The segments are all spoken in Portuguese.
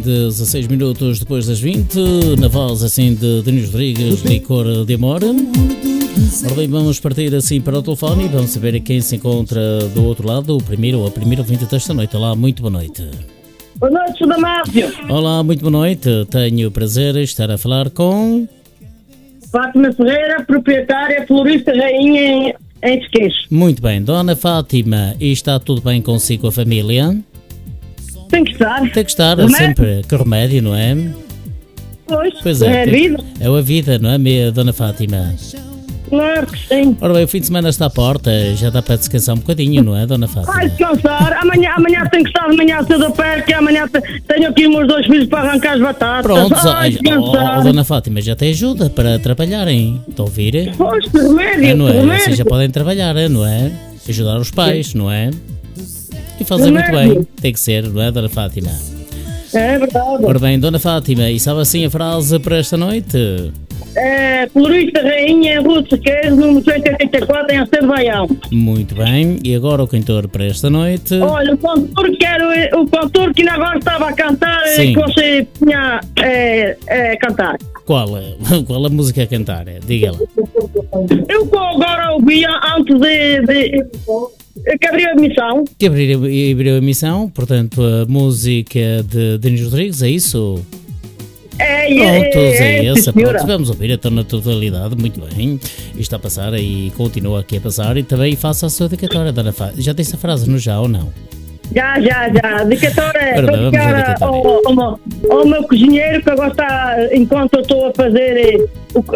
16 minutos depois das 20, na voz assim de Denis Rodrigues, Licor de Amor. Ora bem, vamos partir assim para o telefone e vamos saber quem se encontra do outro lado, o primeiro ou a primeira ouvinte desta noite. Olá, muito boa noite. Boa noite, Sr. Damásio. Olá, muito boa noite. Tenho o prazer de estar a falar com... Fátima Ferreira, proprietária florista rainha em Esqueixo. Muito bem, Dona Fátima, e está tudo bem consigo com a família? Tem que estar. Tem que estar, remédio. Sempre com remédio, não é? Pois é, é a vida. É a vida, não é, minha Dona Fátima? Claro que sim. Ora bem, o fim de semana está à porta, já dá para descansar um bocadinho, não é, Dona Fátima? Vai descansar. Amanhã tenho que estar de manhã cedo a pé, que amanhã tenho aqui os meus 2 filhos para arrancar as batatas. Pronto, descansar. Dona Fátima, já tem ajuda para trabalharem, estão a ouvir? Pois, que remédio, Não é? remédio. Vocês já podem trabalhar, não é? Ajudar os pais, não é? E fazer muito Remédio. bem, tem que ser, não é, Dona Fátima? É verdade. Ora bem, Dona Fátima, e sabe assim a frase para esta noite? É, florista rainha em Rua de Sequeiros, número 184, em Acedo Baião. Muito bem, e agora o cantor para esta noite? Olha, o cantor que ainda agora estava a cantar, Sim. que você tinha cantar. Qual a música a cantar? Diga lá. Eu agora ouvia antes de que abriu a missão. Que abriu a emissão, portanto, a música de Denis Rodrigues, é isso? Pronto, é essa, pronto, vamos ouvir então na totalidade, muito bem, isto está a passar e continua aqui a passar e também faça a sua dedicatória, Dona Fátima. Já disse a frase no já ou não? Já, dedicatória Ora bem, vamos à dedicatória. ao meu cozinheiro que agora está, enquanto eu estou a fazer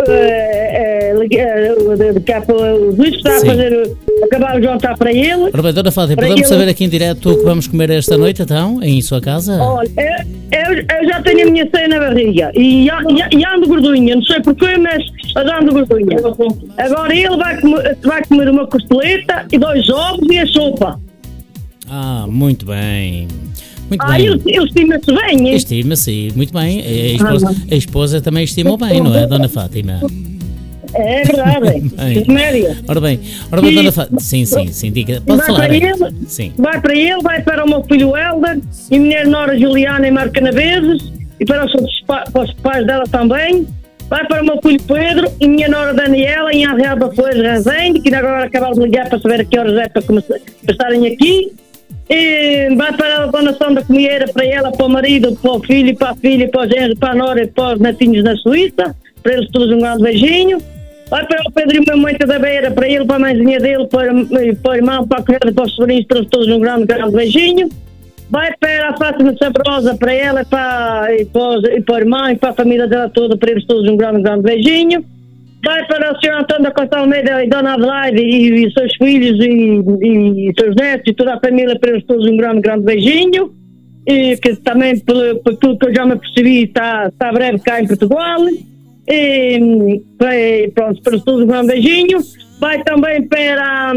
o Luís está a fazer, acabar o jantar para ele. Ora bem, Dona Fátima, podemos saber aqui em direto o que vamos comer esta noite então, em sua casa? Olha, eu já tenho a minha ceia na barriga e ando gordinha, não sei porquê, mas ando gordinha. Agora ele vai comer uma costeleta e 2 ovos e a sopa. Ah, muito bem. Muito bem. Ele estima-se bem, hein? Estima-se, muito bem. A esposa também estimou bem, não é, Dona Fátima? É verdade. Remédio. Ora bem, Dona Fátima. Sim, diga. Pode falar. Sim. Vai para ele, vai para o meu filho Helder e minha nora Juliana em Marcanaveses e para os pais dela também. Vai para o meu filho Pedro e minha nora Daniela em Arreal da Flores Resende, que agora acabaram de ligar para saber a que horas é para estarem aqui. E vai para a donação da comieira para ela, para o marido, para o filho, para a filha, para o genro, para a nora e para os netinhos da Suíça. Para eles todos um grande beijinho. Vai para o Pedro e o meu mãe da Beira, para ele, para a mãezinha dele, para o irmão, para a cunhada, para os sobrinhos, para eles todos um grande beijinho. Vai para a Fátima Sabrosa, para ela e para o irmão e para a família dela toda, para eles todos um grande beijinho. Vai para o Sr. Antônio da Costa Almeida e Dona Adelaide e seus filhos e seus netos e toda a família, para eles todos um grande beijinho. E que também, por tudo que eu já me percebi, está breve cá em Portugal. E pronto, para eles todos um grande beijinho. Vai também para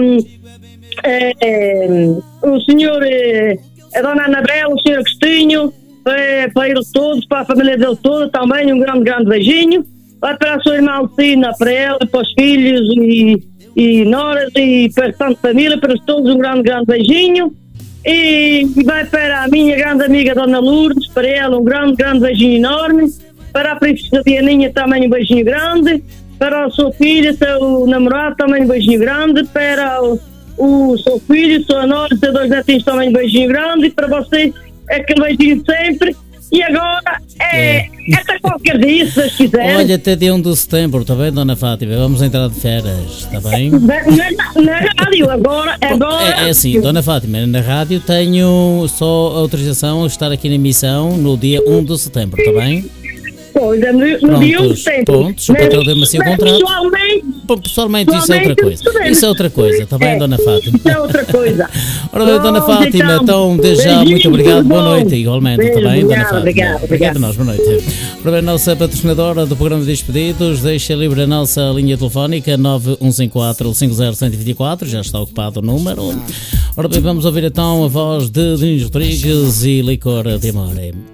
o senhor, a Dona Anabela, o Sr. Agostinho, para eles todos, para a família dele toda também, um grande beijinho. Vai para a sua irmã Alcina, para ela, para os filhos e noras e para tanta família, para todos um grande beijinho. E vai para a minha grande amiga Dona Lourdes, para ela um grande beijinho enorme. Para a princesa Dianinha também um beijinho grande. Para a sua filha, seu namorado também um beijinho grande. Para o seu filho, sua nora, seus 2 netinhos também um beijinho grande. E para você, aquele beijinho sempre. E agora até qualquer dia, se vocês quiserem. Olha, até dia 1 de setembro, está bem, Dona Fátima? Vamos entrar de férias, está bem? Na rádio, agora. É assim, Dona Fátima, na rádio tenho só autorização a estar aqui na emissão no dia 1 de setembro, está bem? Pois, no dia 1 de setembro. Pontos, o patrão deu-me assim o contrato. Pessoalmente, isso é outra coisa. Isso é outra coisa, está bem, Dona Fátima? Isso é outra coisa. Ora bem, Dona Fátima, então, desde já, muito obrigado, boa noite, igualmente, está bem, Dona Fátima? Obrigado a nós, boa noite. Ora bem, a nossa patrocinadora do programa de Despedidos, deixa livre a nossa linha telefónica 9154-50124, já está ocupado o número. Ora bem, vamos ouvir então a voz de Denis Rodrigues e Licor de Amor.